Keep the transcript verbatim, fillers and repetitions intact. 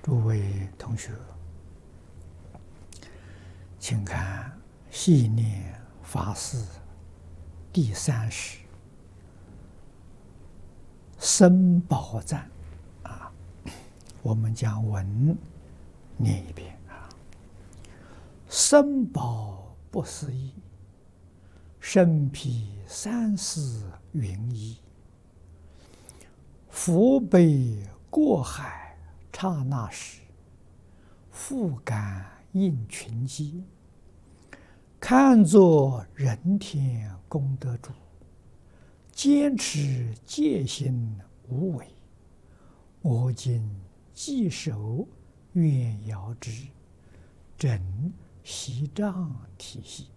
诸位同学，请看《系念法事》第三十僧宝赞啊，我们将文念一遍啊。僧宝不思议，身披三世云衣，福悲过海刹那时，复感应群机，看作人天功德主，坚持戒心无为，我今既手愿遥之，整习障体系。